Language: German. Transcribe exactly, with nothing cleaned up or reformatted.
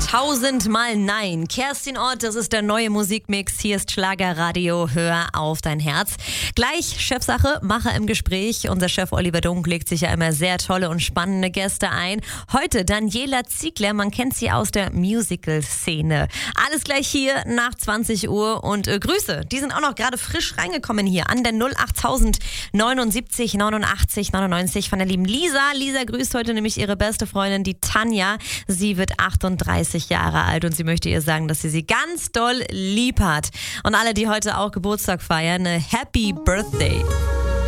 Tausendmal Nein. Kerstin Ott, das ist der neue Musikmix. Hier ist Schlagerradio. Hör auf dein Herz. Gleich Chefsache, Macher im Gespräch. Unser Chef Oliver Dunk legt sich ja immer sehr tolle und spannende Gäste ein. Heute Daniela Ziegler, man kennt sie aus der Musical-Szene. Alles gleich hier nach zwanzig Uhr und äh, Grüße, die sind auch noch gerade frisch reingekommen hier an der null achttausend neunundsiebzig neunundachtzig neunundneunzig von der lieben Lisa. Lisa grüßt heute nämlich ihre beste Freundin, die Tanja. Sie wird achtunddreißig Jahre alt und sie möchte ihr sagen, dass sie sie ganz doll lieb hat. Und alle, die heute auch Geburtstag feiern, eine Happy Birthday.